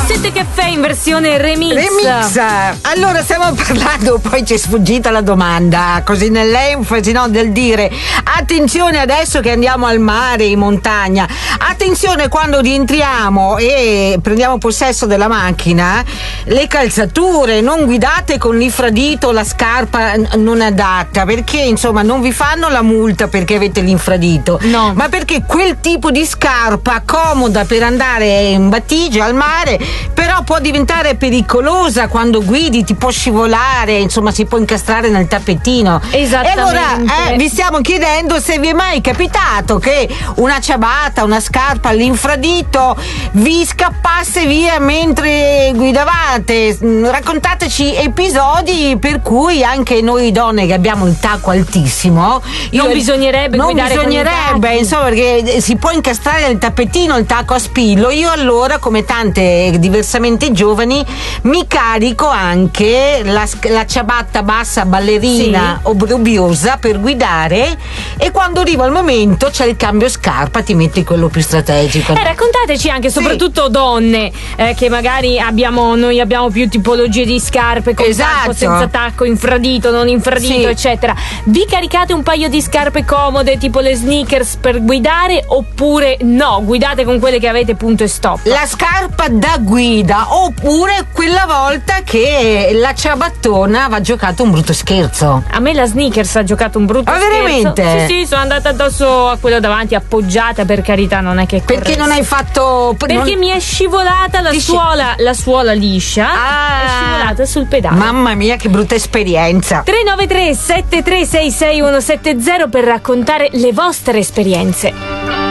Sette Caffè in versione remix. Allora stiamo parlando, poi ci è sfuggita la domanda, così nell'enfasi, no, del dire attenzione adesso che andiamo al mare, in montagna, attenzione quando rientriamo e prendiamo possesso della macchina, le calzature, non guidate con l'infradito, la scarpa non adatta, perché insomma non vi fanno la multa perché avete l'infradito, no, ma perché quel tipo di scarpa comoda per andare in battigia al mare, però può diventare pericolosa quando guidi, ti può scivolare, insomma si può incastrare nel tappetino. Esattamente. E allora vi stiamo chiedendo se vi è mai capitato che una ciabatta, una scarpa all'infradito vi scappasse via mentre guidavate. Raccontateci episodi per cui anche noi donne che abbiamo il tacco altissimo non bisognerebbe guidare con i tacchi. insomma, perché si può incastrare nel tappetino il tacco a spillo. Io allora, come tante diversamente giovani, mi carico anche la ciabatta bassa ballerina obbrobriosa per guidare, e quando arriva il momento c'è il cambio scarpa, ti metti quello più strategico. Raccontateci anche, soprattutto donne, che magari noi abbiamo più tipologie di scarpe, con tacco, senza tacco, infradito, non infradito, eccetera. Vi caricate un paio di scarpe comode tipo le sneakers per guidare, oppure no, guidate con quelle che avete, punto e stop? La scarpa da guida, oppure quella volta che la ciabattona va giocato un brutto scherzo. A me la sneakers ha giocato un brutto scherzo. Veramente? Sì, sono andata addosso a quello davanti, appoggiata, per carità, non è che perché non hai fatto... Perché mi è scivolata la suola liscia, è scivolata sul pedale. Mamma mia, che brutta esperienza. 393 7366 170 per raccontare le vostre esperienze.